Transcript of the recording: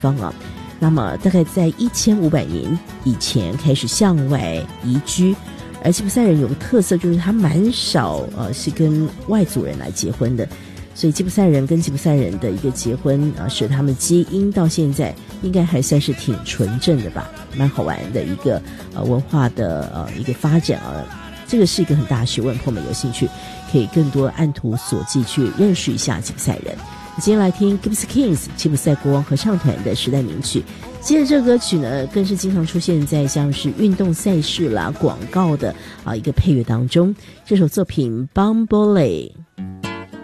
方啊。那么大概在1500年以前开始向外移居，而吉普赛人有个特色，就是他蛮少是跟外族人来结婚的，所以吉普赛人跟吉普赛人的一个结婚使他们基因到现在应该还算是挺纯正的吧，蛮好玩的一个文化的一个发展啊。这个是一个很大的学问，朋友们有兴趣可以更多按图索骥去认识一下吉普赛人。今天来听 Gypsy Kings 吉普赛国王合唱团的时代名曲，接着这个歌曲呢更是经常出现在像是运动赛事啦、广告的一个配乐当中。这首作品 Bambolee。